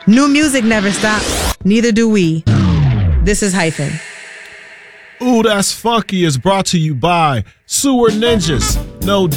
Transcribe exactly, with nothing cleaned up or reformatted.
New music never stops. Neither do we. This is Hyphen. Ooh, That's Funky is brought to you by Sewer Ninjas. No